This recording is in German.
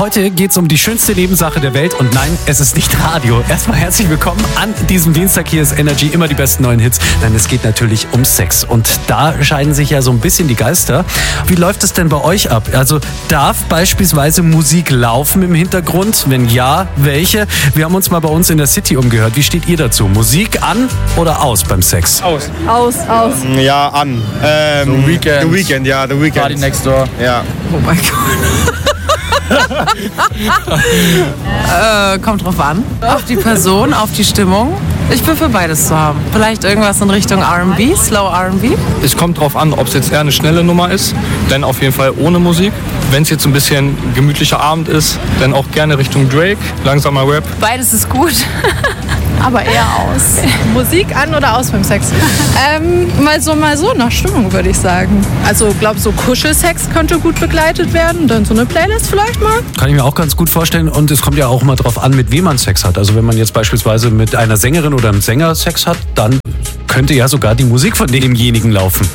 Heute geht's um die schönste Nebensache der Welt und nein, es ist nicht Radio. Erstmal herzlich willkommen an diesem Dienstag. Hier ist Energy, immer die besten neuen Hits. Nein, es geht natürlich um Sex und da scheiden sich ja so ein bisschen die Geister. Wie läuft es denn bei euch ab? Also darf beispielsweise Musik laufen im Hintergrund? Wenn ja, welche? Wir haben uns mal bei uns in der City umgehört. Wie steht ihr dazu? Musik an oder aus beim Sex? Aus. Ja, an. The Weeknd. The Weeknd, ja, The Weeknd. Party Next Door. Ja. Oh mein Gott. Kommt drauf an. Auf die Person, auf die Stimmung. Ich bin für beides zu haben. Vielleicht irgendwas in Richtung R&B, Slow R&B. Es kommt drauf an, ob es jetzt eher eine schnelle Nummer ist, dann auf jeden Fall ohne Musik. Wenn es jetzt ein bisschen gemütlicher Abend ist, dann auch gerne Richtung Drake, langsamer Rap. Beides ist gut. Aber eher aus. Musik an oder aus beim Sex? Mal so, nach Stimmung würde ich sagen. Also glaube so Kuschelsex könnte gut begleitet werden. Dann so eine Playlist vielleicht mal. Kann ich mir auch ganz gut vorstellen und es kommt ja auch mal drauf an, mit wem man Sex hat. Also wenn man jetzt beispielsweise mit einer Sängerin oder einem Sänger Sex hat, dann könnte ja sogar die Musik von demjenigen laufen.